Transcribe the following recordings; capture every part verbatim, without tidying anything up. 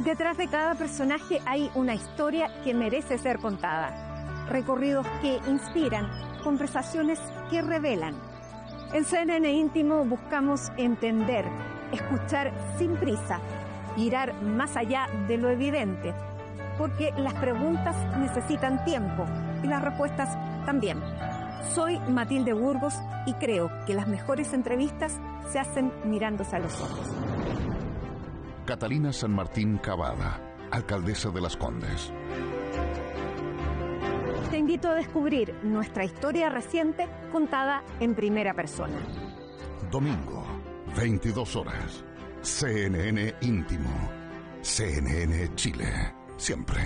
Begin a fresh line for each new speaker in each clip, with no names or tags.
Detrás de cada personaje hay una historia que merece ser contada. Recorridos que inspiran, conversaciones que revelan. En C N N Íntimo buscamos entender, escuchar sin prisa, mirar más allá de lo evidente, porque las preguntas necesitan tiempo y las respuestas también. Soy Matilde Burgos y creo que las mejores entrevistas se hacen mirándose a los ojos.
Catalina San Martín Cavada, alcaldesa de Las Condes.
Te invito a descubrir nuestra historia reciente contada en primera persona.
Domingo, veintidós horas. C N N Íntimo. C N N Chile. Siempre.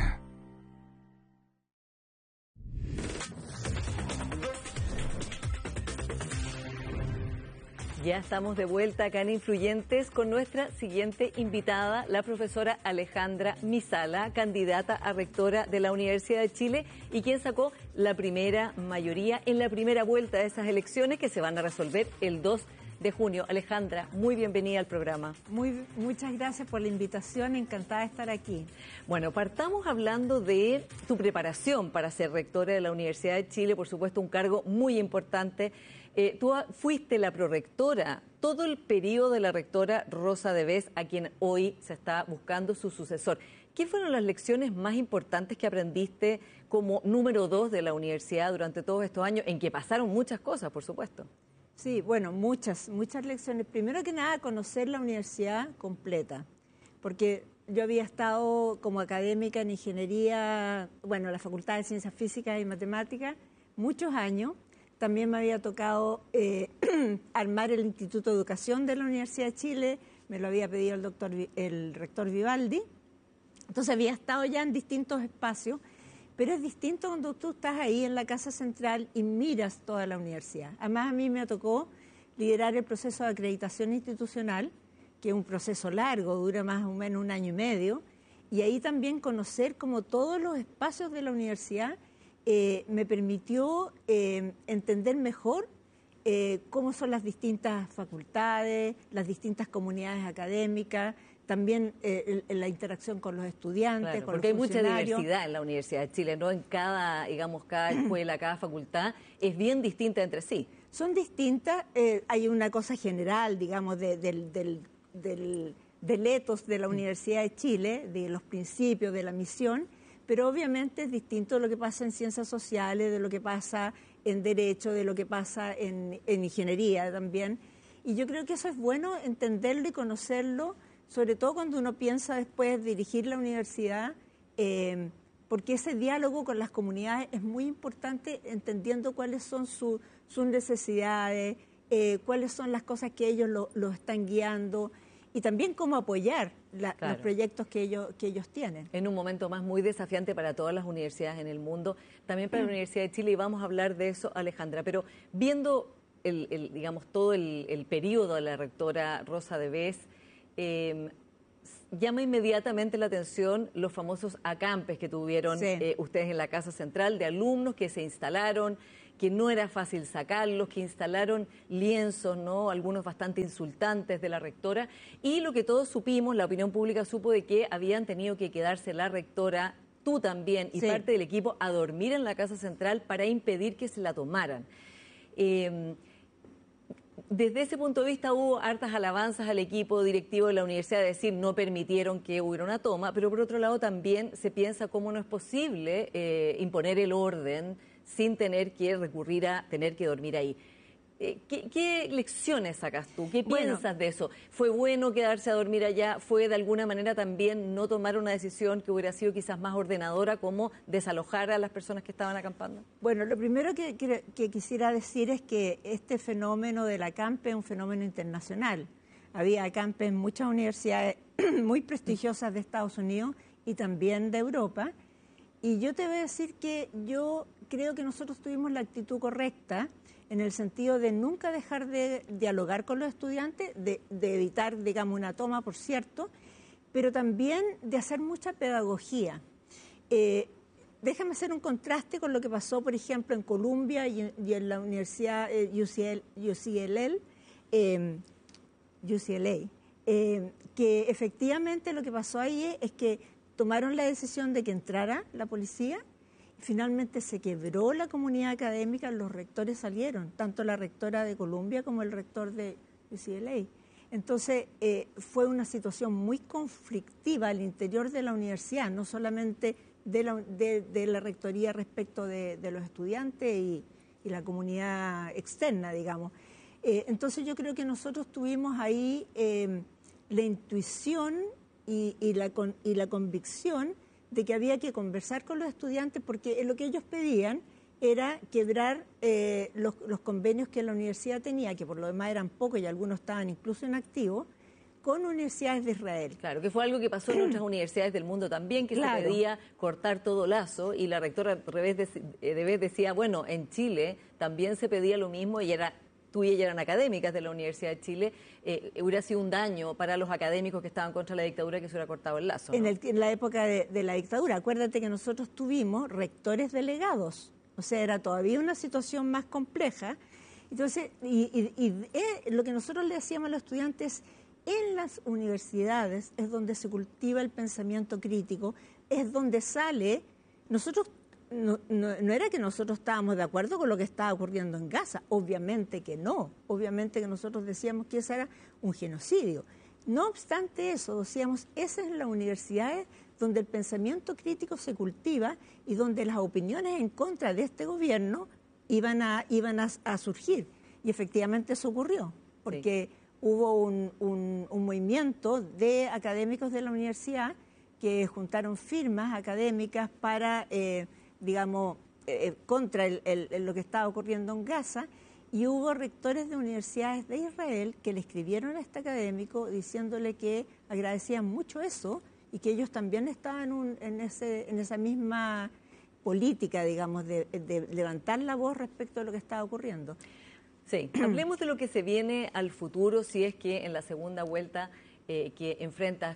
Ya estamos de vuelta acá en Influyentes con nuestra siguiente invitada, la profesora Alejandra Misala, candidata a rectora de la Universidad de Chile y quien sacó la primera mayoría en la primera vuelta de esas elecciones que se van a resolver el dos de junio. Alejandra, muy bienvenida al programa.
Muy, muchas gracias por la invitación, encantada de estar aquí.
Bueno, partamos hablando de tu preparación para ser rectora de la Universidad de Chile, por supuesto un cargo muy importante. Eh, tú fuiste la prorectora todo el periodo de la rectora Rosa de Vez, a quien hoy se está buscando su sucesor. ¿Qué fueron las lecciones más importantes que aprendiste como número dos de la universidad durante todos estos años, en que pasaron muchas cosas, por supuesto?
Sí, bueno, muchas, muchas lecciones. Primero que nada, conocer la universidad completa, porque yo había estado como académica en ingeniería, bueno, la Facultad de Ciencias Físicas y Matemáticas, muchos años. También me había tocado eh, armar el Instituto de Educación de la Universidad de Chile, me lo había pedido el doctor, el rector Vivaldi. Entonces había estado ya en distintos espacios, pero es distinto cuando tú estás ahí en la Casa Central y miras toda la universidad. Además, a mí me tocó liderar el proceso de acreditación institucional, que es un proceso largo, dura más o menos un año y medio, y ahí también conocer como todos los espacios de la universidad eh, me permitió eh, entender mejor eh, cómo son las distintas facultades, las distintas comunidades académicas, también eh, la interacción con los estudiantes,
claro,
con
porque
los funcionarios.
Hay mucha diversidad en la Universidad de Chile, ¿no? En cada, digamos, cada escuela, cada facultad es bien distinta entre sí.
Son distintas, eh, hay una cosa general, digamos, de, del, del, del, del ethos de la Universidad de Chile, de los principios, de la misión, pero obviamente es distinto de lo que pasa en ciencias sociales, de lo que pasa en derecho, de lo que pasa en, en ingeniería también. Y yo creo que eso es bueno entenderlo y conocerlo, sobre todo cuando uno piensa después dirigir la universidad, eh, porque ese diálogo con las comunidades es muy importante, entendiendo cuáles son su, sus necesidades, eh, cuáles son las cosas que ellos lo, lo están guiando y también cómo apoyar la, claro. los proyectos que ellos, que ellos tienen.
En un momento más muy desafiante para todas las universidades en el mundo, también para mm. la Universidad de Chile, y vamos a hablar de eso, Alejandra, pero viendo el, el, digamos, todo el, el periodo de la rectora Rosa de Vez, Eh, llama inmediatamente la atención los famosos acampes que tuvieron sí. eh, ustedes en la Casa Central, de alumnos que se instalaron, que no era fácil sacarlos, que instalaron lienzos, ¿no? Algunos bastante insultantes de la rectora, y lo que todos supimos, la opinión pública supo de que habían tenido que quedarse la rectora, tú también, y sí. parte del equipo, a dormir en la Casa Central para impedir que se la tomaran. Eh, Desde ese punto de vista hubo hartas alabanzas al equipo directivo de la universidad, de decir, no permitieron que hubiera una toma, pero por otro lado también se piensa cómo no es posible eh, imponer el orden sin tener que recurrir a tener que dormir ahí. Eh, ¿qué, ¿Qué lecciones sacas tú? ¿Qué piensas bueno, de eso? ¿Fue bueno quedarse a dormir allá? ¿Fue de alguna manera también no tomar una decisión que hubiera sido quizás más ordenadora, como desalojar a las personas que estaban acampando?
Bueno, lo primero que, que, que quisiera decir es que este fenómeno del acampe es un fenómeno internacional. Había acampe en muchas universidades muy prestigiosas de Estados Unidos y también de Europa. Y yo te voy a decir que yo creo que nosotros tuvimos la actitud correcta, en el sentido de nunca dejar de dialogar con los estudiantes, de, de evitar, digamos, una toma, por cierto, pero también de hacer mucha pedagogía. Eh, déjame hacer un contraste con lo que pasó, por ejemplo, en Columbia y, y en la Universidad eh, U C L A, eh, U C L A eh, que efectivamente lo que pasó ahí es que tomaron la decisión de que entrara la policía. Finalmente se quebró la comunidad académica, los rectores salieron, tanto la rectora de Columbia como el rector de U C L A. Entonces eh, fue una situación muy conflictiva al interior de la universidad, no solamente de la, de, de la rectoría respecto de, de los estudiantes y, y la comunidad externa, digamos. Eh, entonces yo creo que nosotros tuvimos ahí eh, la intuición y, y, la, con, y la convicción de que había que conversar con los estudiantes, porque lo que ellos pedían era quebrar eh, los, los convenios que la universidad tenía, que por lo demás eran pocos y algunos estaban incluso en activo, con universidades de Israel.
Claro, que fue algo que pasó en otras universidades del mundo también, que claro. se pedía cortar todo lazo, y la rectora de vez decía, bueno, en Chile también se pedía lo mismo, y era... tú y ella eran académicas de la Universidad de Chile, eh, hubiera sido un daño para los académicos que estaban contra la dictadura que se hubiera cortado el lazo, ¿no?
En, el, en la época de, de la dictadura, acuérdate que nosotros tuvimos rectores delegados, o sea, era todavía una situación más compleja. Entonces, y, y, y eh, lo que nosotros le decíamos a los estudiantes, en las universidades es donde se cultiva el pensamiento crítico, es donde sale, nosotros No, no, no era que nosotros estábamos de acuerdo con lo que estaba ocurriendo en Gaza, obviamente que no, obviamente que nosotros decíamos que eso era un genocidio. No obstante eso, decíamos, esa es la universidad donde el pensamiento crítico se cultiva y donde las opiniones en contra de este gobierno iban a, iban a, a surgir. Y efectivamente eso ocurrió, porque sí. hubo un, un, un movimiento de académicos de la universidad que juntaron firmas académicas para... Eh, digamos, eh, contra el, el, lo que estaba ocurriendo en Gaza, y hubo rectores de universidades de Israel que le escribieron a este académico diciéndole que agradecían mucho eso y que ellos también estaban un, en, ese, en esa misma política, digamos, de, de levantar la voz respecto a lo que estaba ocurriendo.
Sí, hablemos de lo que se viene al futuro, si es que en la segunda vuelta eh, que enfrentas